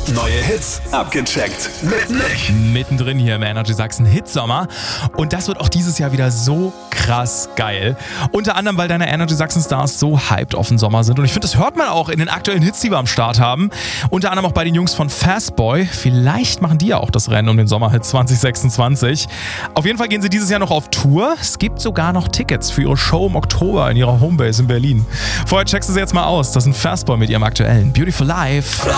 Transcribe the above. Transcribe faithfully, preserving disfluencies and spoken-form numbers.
Neue Hits abgecheckt. Mit Nick. Mittendrin hier im Energy Sachsen Hitsommer. Und das wird auch dieses Jahr wieder so krass geil. Unter anderem, weil deine Energy Sachsen Stars so hyped auf den Sommer sind. Und ich finde, das hört man auch in den aktuellen Hits, die wir am Start haben. Unter anderem auch bei den Jungs von Fastboy. Vielleicht machen die ja auch das Rennen um den Sommerhit zwanzig sechsundzwanzig. Auf jeden Fall gehen sie dieses Jahr noch auf Tour. Es gibt sogar noch Tickets für ihre Show im Oktober in ihrer Homebase in Berlin. Vorher checkst du sie jetzt mal aus. Das sind Fastboy mit ihrem aktuellen Beautiful Life.